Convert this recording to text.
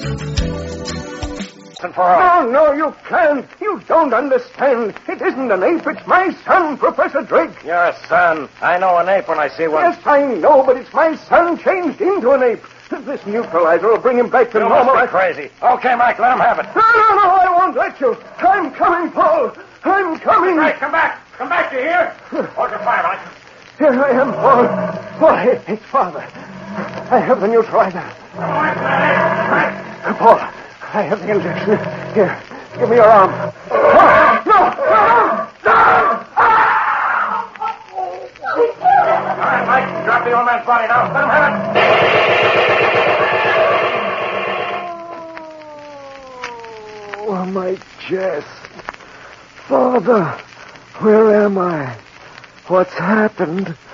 No, you can't. You don't understand. It isn't an ape. It's my son, Professor Drake. Your son. I know an ape when I see one. Yes, I know, but it's my son changed into an ape. This neutralizer will bring him back to normal. You must be crazy. Okay, Mike, let him have it. No, I won't let you. I'm coming, Paul. I'm coming. Right, come back. Come back, you hear? Hold your fire, Mike. Here I am, Paul. Paul, it's Father. I have the neutralizer. Paul, I have the injection. Here, give me your arm. No! All right, Mike, drop the old man's body now. Let him have it. Oh, my chest. Father, where am I? What's happened?